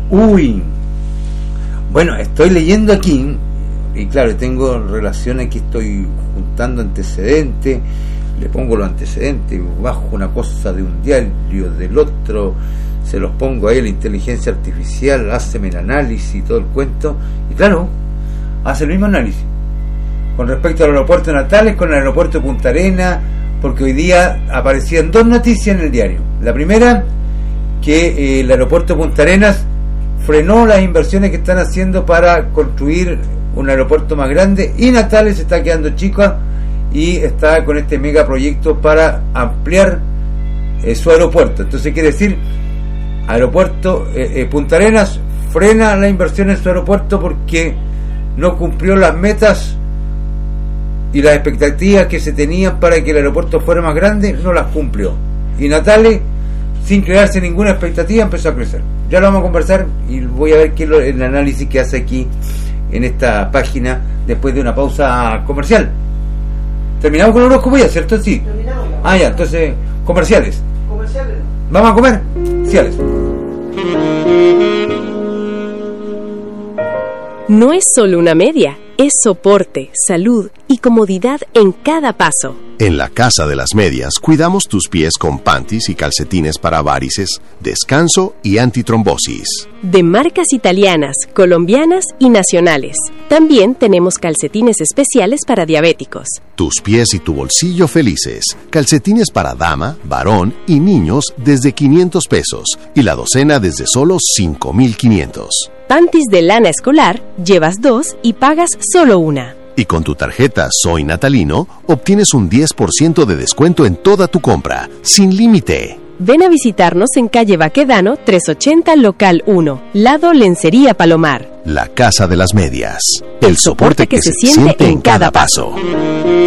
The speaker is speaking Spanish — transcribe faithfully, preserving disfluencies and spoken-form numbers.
Uy, bueno, estoy leyendo aquí, y claro, tengo relación aquí, estoy juntando antecedentes, le pongo los antecedentes, bajo una cosa de un diario, del otro, se los pongo ahí a la inteligencia artificial, hace el análisis y todo el cuento, y claro, hace el mismo análisis con respecto al aeropuerto de Natales, con el aeropuerto de Punta Arenas, porque hoy día aparecían dos noticias en el diario. La primera, que eh, el aeropuerto de Punta Arenas frenó las inversiones que están haciendo para construir un aeropuerto más grande, y Natales se está quedando chica y está con este megaproyecto para ampliar eh, su aeropuerto. Entonces quiere decir, aeropuerto eh, eh, Punta Arenas frena la inversión en su aeropuerto porque no cumplió las metas y las expectativas que se tenían para que el aeropuerto fuera más grande, no las cumplió. Y Natales, sin crearse ninguna expectativa, empezó a crecer. Ya lo vamos a conversar y voy a ver qué es lo, el análisis que hace aquí en esta página después de una pausa comercial. Terminamos con el horóscopo ya, ¿cierto? Sí. Terminamos ya. Ah, ya, entonces, comerciales. Comerciales. ¿Vamos a comer? Comerciales. No es solo una media, es soporte, salud y comodidad en cada paso. En la Casa de las Medias cuidamos tus pies con panties y calcetines para varices, descanso y antitrombosis. De marcas italianas, colombianas y nacionales. También tenemos calcetines especiales para diabéticos. Tus pies y tu bolsillo felices. Calcetines para dama, varón y niños desde quinientos pesos y la docena desde solo cinco mil quinientos. Panties de lana escolar, llevas dos y pagas solo una. Y con tu tarjeta Soy Natalino, obtienes un diez por ciento de descuento en toda tu compra, sin límite. Ven a visitarnos en calle Baquedano, trescientos ochenta, local uno, lado Lencería Palomar. La Casa de las Medias. El soporte que, que se siente en cada paso.